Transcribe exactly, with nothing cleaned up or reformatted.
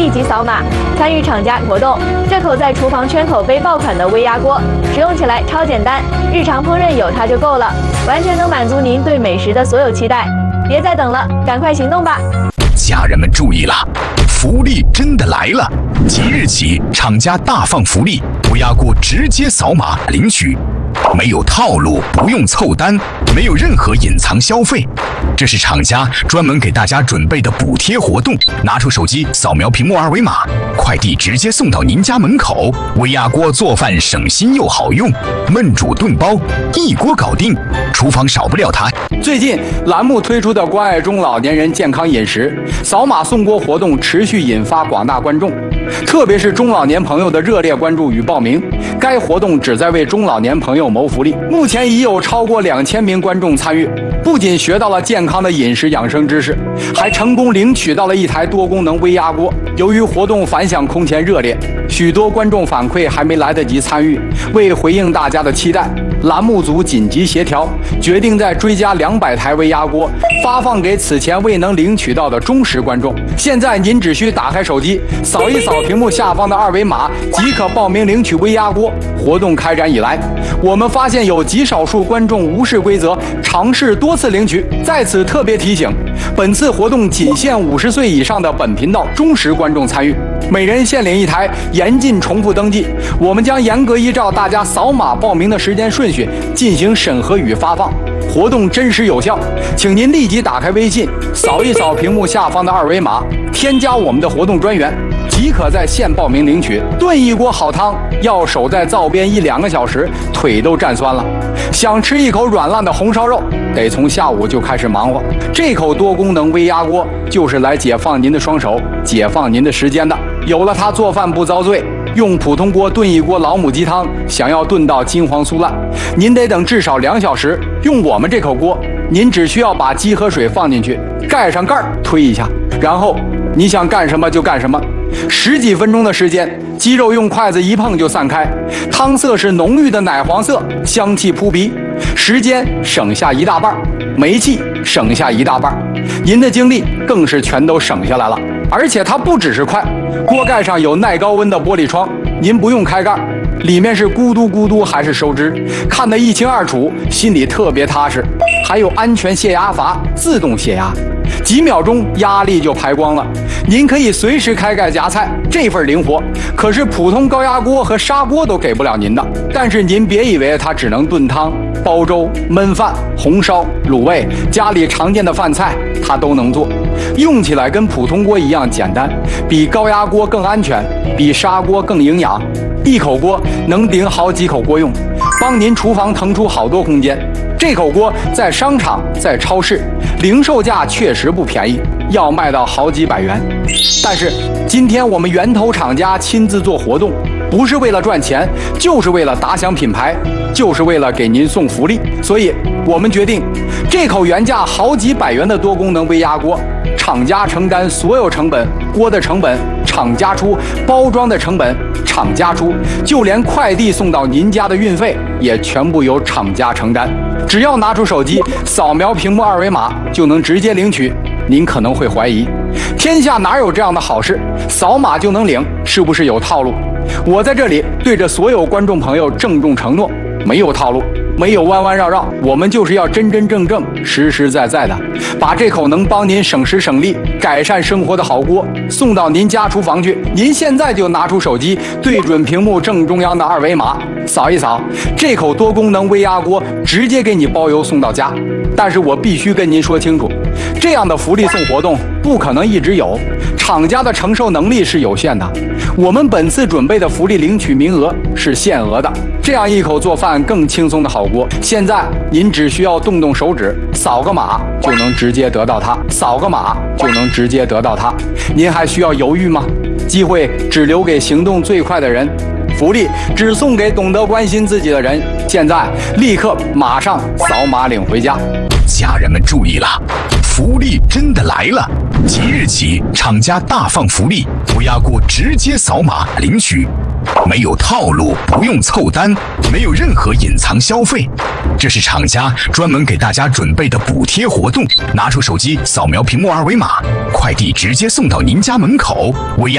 立即扫码参与厂家活动。这口在厨房圈口杯爆款的微压锅，使用起来超简单，日常烹饪有它就够了，完全能满足您对美食的所有期待。别再等了，赶快行动吧！ 家人们注意了，福利真的来了！即日起，厂家大放福利，微压锅直接扫码领取。没有套路，不用凑单，没有任何隐藏消费，这是厂家专门给大家准备的补贴活动。拿出手机扫描屏幕二维码，快递直接送到您家门口。微压锅做饭省心又好用，焖煮炖煲一锅搞定，厨房少不了它。 最近栏目推出的关爱中老年人健康饮食扫码送锅活动持续引发广大观众，特别是中老年朋友的热烈关注与报名。该活动旨在为中老年朋友谋福利，目前已有超过两千名观众参与，不仅学到了健康的饮食养生知识，还成功领取到了一台多功能微压锅。由于活动反响空前热烈，许多观众反馈还没来得及参与，为回应大家的期待，栏目组紧急协调，决定再追加两百台微压锅，发放给此前未能领取到的忠实观众。现在您只需打开手机，扫一扫屏幕下方的二维码，即可报名领取微压锅。活动开展以来，我们发现有极少数观众无视规则，尝试多次领取。在此特别提醒，本次活动仅限五十岁以上的本频道忠实观众参与，每人限领一台，严禁重复登记。我们将严格依照大家扫码报名的时间顺序进行审核与发放，活动真实有效。请您立即打开微信，扫一扫屏幕下方的二维码，添加我们的活动专员，即可在线报名领取。炖一锅好汤要守在灶边一两个小时，腿都站酸了。想吃一口软烂的红烧肉，得从下午就开始忙活。这口多功能微压锅就是来解放您的双手，解放您的时间的。有了它，做饭不遭罪。用普通锅炖一锅老母鸡汤，想要炖到金黄酥烂，您得等至少两小时。用我们这口锅，您只需要把鸡和水放进去，盖上盖儿，推一下，然后你想干什么就干什么。十几分钟的时间，鸡肉用筷子一碰就散开，汤色是浓郁的奶黄色，香气扑鼻，时间省下一大半，煤气省下一大半，您的精力更是全都省下来了。而且它不只是快，锅盖上有耐高温的玻璃窗，您不用开盖，里面是咕嘟咕嘟还是收汁，看得一清二楚，心里特别踏实。还有安全泄压阀，自动泄压，几秒钟压力就排光了，您可以随时开盖夹菜，这份灵活可是普通高压锅和砂锅都给不了您的。但是您别以为它只能炖汤、煲粥、焖饭、红烧、卤味，家里常见的饭菜它都能做，用起来跟普通锅一样简单，比高压锅更安全，比砂锅更营养。一口锅能顶好几口锅用，帮您厨房腾出好多空间。这口锅在商场、在超市零售价确实不便宜，要卖到好几百元。但是今天我们源头厂家亲自做活动，不是为了赚钱，就是为了打响品牌，就是为了给您送福利。所以我们决定，这口原价好几百元的多功能微压锅，厂家承担所有成本，锅的成本厂家出，包装的成本厂家出，就连快递送到您家的运费也全部由厂家承担。只要拿出手机扫描屏幕二维码就能直接领取。您可能会怀疑，天下哪有这样的好事，扫码就能领，是不是有套路？我在这里对着所有观众朋友郑重承诺，没有套路，没有弯弯绕绕，我们就是要真真正正、实实在在的把这口能帮您省时省力、改善生活的好锅送到您家厨房去。您现在就拿出手机，对准屏幕正中央的二维码，扫一扫，这口多功能微压锅直接给你包邮送到家。但是我必须跟您说清楚，这样的福利送活动不可能一直有，厂家的承受能力是有限的。我们本次准备的福利领取名额是限额的，这样一口做饭更轻松的好锅，现在您只需要动动手指，扫个码就能直接得到它，扫个码就能直接得到它。您还需要犹豫吗？机会只留给行动最快的人，福利只送给懂得关心自己的人。现在立刻马上扫码领回家。 家人们注意了，福利真的来了！即日起，厂家大放福利，微压锅直接扫码领取，没有套路，不用凑单，没有任何隐藏消费，这是厂家专门给大家准备的补贴活动。拿出手机扫描屏幕二维码，快递直接送到您家门口。微压